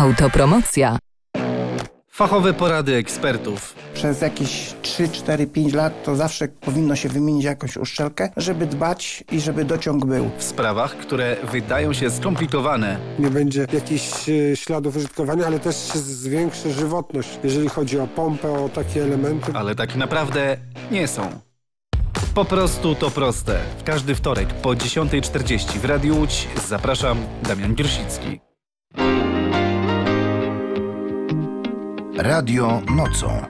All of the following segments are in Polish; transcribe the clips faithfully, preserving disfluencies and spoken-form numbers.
Autopromocja. Fachowe porady ekspertów. Przez jakieś trzy, cztery, pięć lat to zawsze powinno się wymienić jakąś uszczelkę, żeby dbać i żeby dociąg był. W sprawach, które wydają się skomplikowane. Nie będzie jakichś śladów użytkowania, ale też się zwiększy żywotność, jeżeli chodzi o pompę, o takie elementy. Ale tak naprawdę nie są. Po prostu to proste. W każdy wtorek po dziesiątej czterdzieści w Radiu Łódź zapraszam, Damian Giersicki. Radio Nocą.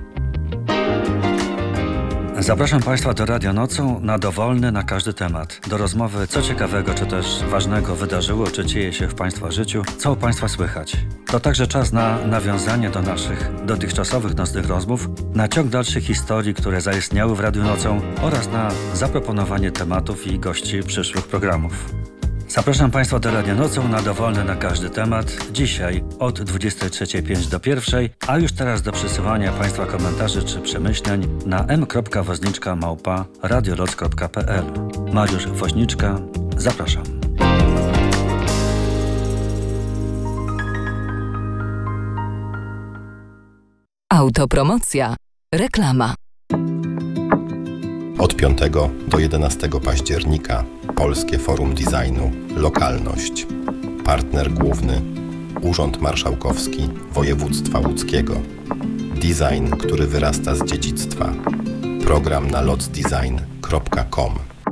Zapraszam Państwa do Radio Nocą na dowolny, na każdy temat. Do rozmowy, co ciekawego czy też ważnego wydarzyło, czy dzieje się w Państwa życiu, co u Państwa słychać. To także czas na nawiązanie do naszych dotychczasowych nocnych rozmów, na ciąg dalszych historii, które zaistniały w Radiu Nocą oraz na zaproponowanie tematów i gości przyszłych programów. Zapraszam Państwa do Radia Nocą na dowolny na każdy temat. Dzisiaj od dwudziestej trzeciej pięć do pierwszej, a już teraz do przesyłania Państwa komentarzy czy przemyśleń na m.woźniczka małpa radioloc kropka p l. Mariusz Woźniczka, zapraszam. Autopromocja. Reklama. Od piątego do jedenastego października Polskie Forum Designu Lokalność. Partner główny Urząd Marszałkowski Województwa Łódzkiego. Design, który wyrasta z dziedzictwa. Program na loc design kropka com.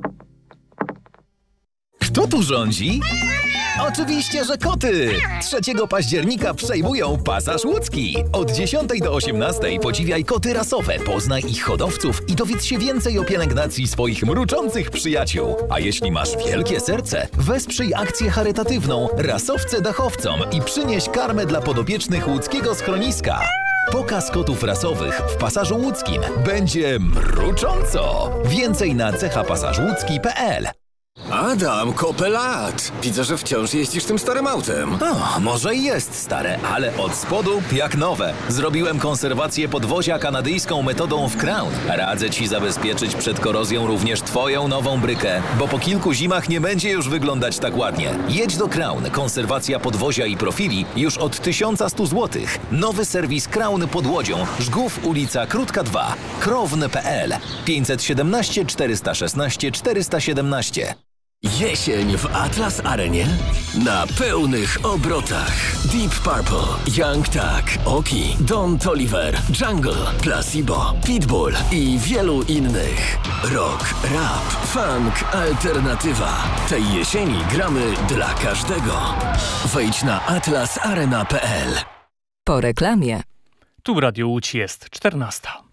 Kto tu rządzi? Oczywiście, że koty! trzeciego października przejmują Pasaż Łódzki. Od dziesiątej do osiemnastej podziwiaj koty rasowe, poznaj ich hodowców i dowiedz się więcej o pielęgnacji swoich mruczących przyjaciół. A jeśli masz wielkie serce, wesprzyj akcję charytatywną Rasowce Dachowcom i przynieś karmę dla podopiecznych łódzkiego schroniska. Pokaz kotów rasowych w Pasażu Łódzkim będzie mrucząco. Więcej na cecha pasaż łódzki kropka p l. Adam, kopę lat! Widzę, że wciąż jeździsz tym starym autem. O, może i jest stare, ale od spodu jak nowe. Zrobiłem konserwację podwozia kanadyjską metodą w Crown. Radzę Ci zabezpieczyć przed korozją również Twoją nową brykę, bo po kilku zimach nie będzie już wyglądać tak ładnie. Jedź do Crown. Konserwacja podwozia i profili już od tysiąc sto złotych. Nowy serwis Crown pod Łodzią. Żgów, ulica Krótka dwa. krowny kropka p l. pięćset siedemnaście czterysta szesnaście czterysta siedemnaście. Jesień w Atlas Arenie na pełnych obrotach. Deep Purple, Young Thug, Oki, Don Toliver, Jungle, Placebo, Pitbull i wielu innych. Rock, rap, funk, alternatywa. Tej jesieni gramy dla każdego. Wejdź na atlas arena kropka p l. Po reklamie. Tu Radio Łódź jest czternasta.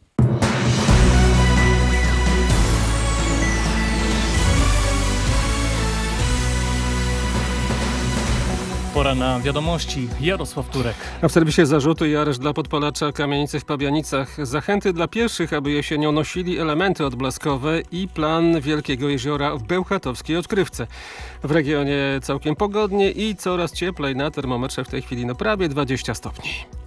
Pora na wiadomości. Jarosław Turek. A w serwisie zarzuty i areszt dla podpalacza kamienicy w Pabianicach. Zachęty dla pieszych, aby jesienią nosili elementy odblaskowe i plan Wielkiego Jeziora w bełchatowskiej odkrywce. W regionie całkiem pogodnie i coraz cieplej, na termometrze w tej chwili no prawie dwadzieścia stopni.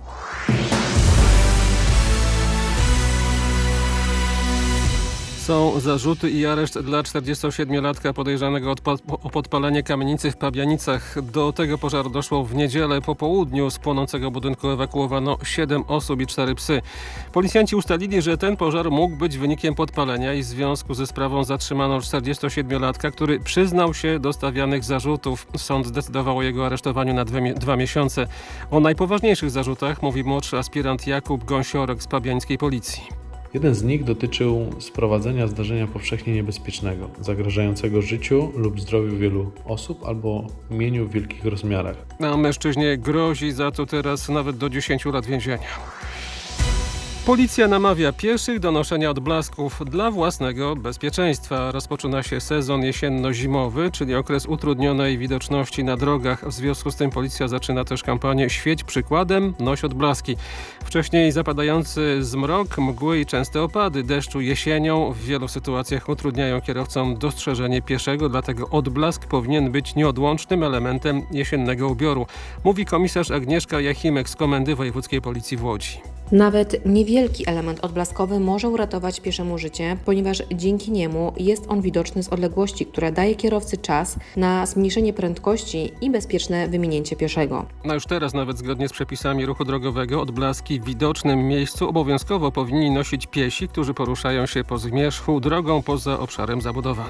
Są zarzuty i areszt dla czterdziestosiedmiolatka podejrzanego o podpalenie kamienicy w Pabianicach. Do tego pożaru doszło w niedzielę po południu. Z płonącego budynku ewakuowano siedem osób i cztery psy. Policjanci ustalili, że ten pożar mógł być wynikiem podpalenia i w związku ze sprawą zatrzymano czterdziestosiedmiolatka, który przyznał się do stawianych zarzutów. Sąd zdecydował o jego aresztowaniu na dwie, dwa miesiące. O najpoważniejszych zarzutach mówi młodszy aspirant Jakub Gąsiorek z pabiańskiej policji. Jeden z nich dotyczył sprowadzenia zdarzenia powszechnie niebezpiecznego, zagrażającego życiu lub zdrowiu wielu osób albo mieniu w wielkich rozmiarach. A mężczyźnie grozi za to teraz nawet do dziesięciu lat więzienia. Policja namawia pieszych do noszenia odblasków dla własnego bezpieczeństwa. Rozpoczyna się sezon jesienno-zimowy, czyli okres utrudnionej widoczności na drogach. W związku z tym policja zaczyna też kampanię Świeć przykładem, noś odblaski. Wcześniej zapadający zmrok, mgły i częste opady deszczu jesienią w wielu sytuacjach utrudniają kierowcom dostrzeżenie pieszego, dlatego odblask powinien być nieodłącznym elementem jesiennego ubioru, mówi komisarz Agnieszka Jachimek z Komendy Wojewódzkiej Policji w Łodzi. Nawet niewielki element odblaskowy może uratować pieszemu życie, ponieważ dzięki niemu jest on widoczny z odległości, która daje kierowcy czas na zmniejszenie prędkości i bezpieczne wyminięcie pieszego. No już teraz nawet zgodnie z przepisami ruchu drogowego odblaski w widocznym miejscu obowiązkowo powinni nosić piesi, którzy poruszają się po zmierzchu drogą poza obszarem zabudowanym.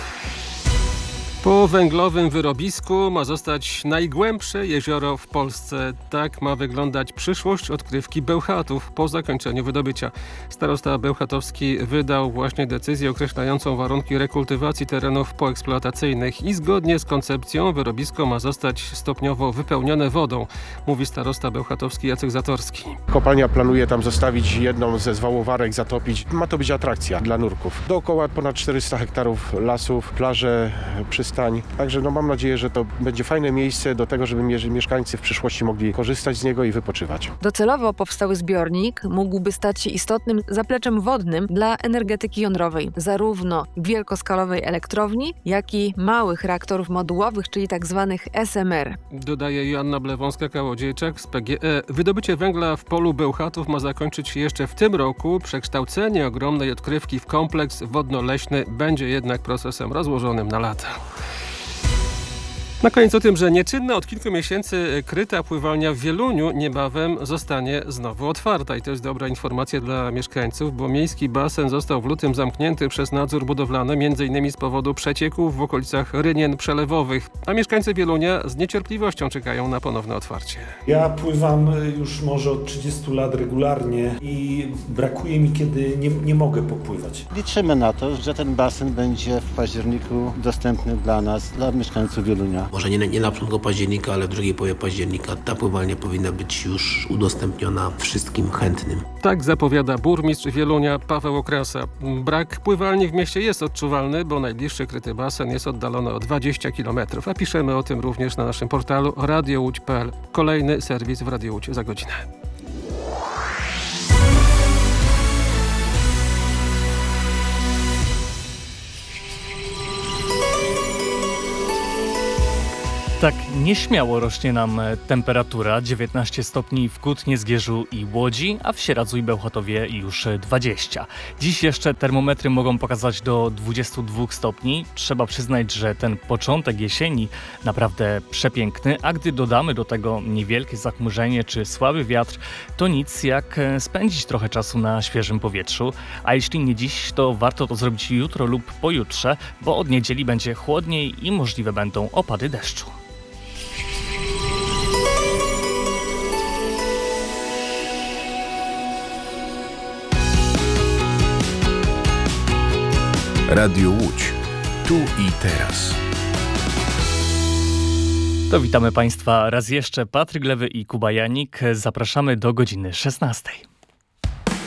Po węglowym wyrobisku ma zostać najgłębsze jezioro w Polsce. Tak ma wyglądać przyszłość odkrywki Bełchatów po zakończeniu wydobycia. Starosta bełchatowski wydał właśnie decyzję określającą warunki rekultywacji terenów poeksploatacyjnych i zgodnie z koncepcją wyrobisko ma zostać stopniowo wypełnione wodą, mówi starosta bełchatowski Jacek Zatorski. Kopalnia planuje tam zostawić jedną ze zwałowarek, zatopić. Ma to być atrakcja dla nurków. Dookoła ponad czterysta hektarów lasów, plaże, przystań. Także no mam nadzieję, że to będzie fajne miejsce do tego, żeby mieszkańcy w przyszłości mogli korzystać z niego i wypoczywać. Docelowo powstały zbiornik mógłby stać się istotnym zapleczem wodnym dla energetyki jądrowej, zarówno wielkoskalowej elektrowni, jak i małych reaktorów modułowych, czyli tak zwanych S M R. Dodaje Joanna Blewąska-Kołodziejczak z P G E. Wydobycie węgla w polu Bełchatów ma zakończyć się jeszcze w tym roku. Przekształcenie ogromnej odkrywki w kompleks wodno-leśny będzie jednak procesem rozłożonym na lata. Na koniec o tym, że nieczynna od kilku miesięcy kryta pływalnia w Wieluniu niebawem zostanie znowu otwarta. I to jest dobra informacja dla mieszkańców, bo miejski basen został w lutym zamknięty przez nadzór budowlany, m.in. z powodu przecieków w okolicach rynien przelewowych. A mieszkańcy Wielunia z niecierpliwością czekają na ponowne otwarcie. Ja pływam już może od trzydziestu lat regularnie i brakuje mi, kiedy nie, nie mogę popływać. Liczymy na to, że ten basen będzie w październiku dostępny dla nas, dla mieszkańców Wielunia. Może nie, nie na początku października, ale w drugiej połowie października ta pływalnia powinna być już udostępniona wszystkim chętnym. Tak zapowiada burmistrz Wielunia Paweł Okrasa. Brak pływalni w mieście jest odczuwalny, bo najbliższy kryty basen jest oddalony o dwadzieścia kilometrów, a piszemy o tym również na naszym portalu radio łódź kropka p l. Kolejny serwis w Radio Łódź za godzinę. Tak nieśmiało rośnie nam temperatura, dziewiętnaście stopni w Kutnie, Zgierzu i Łodzi, a w Sieradzu i Bełchatowie już dwadzieścia. Dziś jeszcze termometry mogą pokazać do dwudziestu dwóch stopni. Trzeba przyznać, że ten początek jesieni naprawdę przepiękny, a gdy dodamy do tego niewielkie zachmurzenie czy słaby wiatr, to nic jak spędzić trochę czasu na świeżym powietrzu. A jeśli nie dziś, to warto to zrobić jutro lub pojutrze, bo od niedzieli będzie chłodniej i możliwe będą opady deszczu. Radio Łódź. Tu i teraz. To witamy Państwa raz jeszcze. Patryk Lewy i Kuba Janik. Zapraszamy do godziny szesnastej.